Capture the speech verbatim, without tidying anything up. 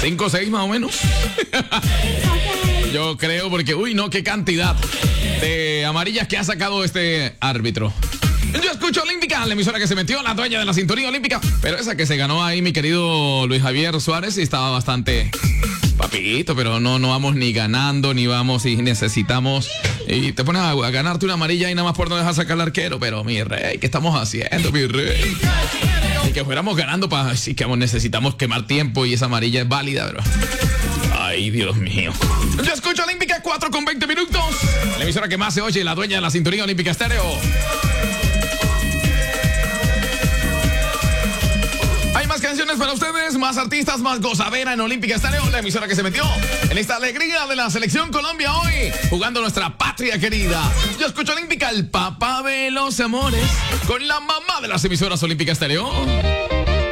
cinco o seis más o menos. Yo creo porque, uy, no, qué cantidad de amarillas que ha sacado este árbitro. Yo escucho Olímpica, la emisora que se metió, la dueña de la sintonía olímpica. Pero esa que se ganó ahí mi querido Luis Javier Suárez y estaba bastante papito, pero no, no vamos ni ganando, ni vamos y necesitamos. Y te pones a, a ganarte una amarilla y nada más por no dejar sacar al arquero. Pero mi rey, ¿qué estamos haciendo, mi rey? Y que fuéramos ganando para sí que necesitamos quemar tiempo y esa amarilla es válida, bro. Ay, Dios mío. Yo escucho Olímpica cuatro con veinte minutos. La emisora que más se oye, la dueña de la sintonía olímpica estéreo. Hay más canciones para ustedes, más artistas, más gozadera en Olímpica Estéreo, la emisora que se metió en esta alegría de la selección Colombia hoy, jugando nuestra patria querida. Yo escucho Olímpica, el papá de los amores, con la mamá de las emisoras Olímpica Estéreo.